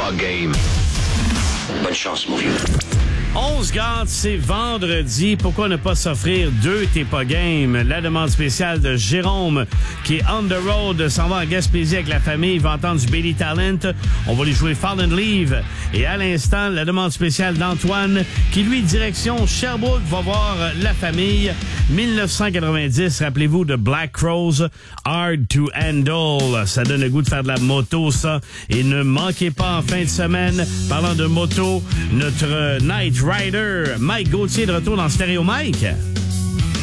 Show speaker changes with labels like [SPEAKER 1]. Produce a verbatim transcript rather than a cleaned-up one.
[SPEAKER 1] pas game. Bonne chance, mon vieux.
[SPEAKER 2] onze garde, c'est vendredi. Pourquoi ne pas s'offrir deux T'es pas game? La demande spéciale de Jérôme, qui est on the road, s'en va en Gaspésie avec la famille. Il va entendre du Bailey Talent. On va lui jouer Fallen Leave. Et à l'instant, la demande spéciale d'Antoine, qui lui, direction Sherbrooke, va voir la famille. dix-neuf cent quatre-vingt-dix, rappelez-vous de Black Crowes, Hard to Handle. Ça donne le goût de faire de la moto, ça. Et ne manquez pas en fin de semaine, parlant de moto, notre Night Rider, Mike Gauthier de retour dans Stéréo Mike.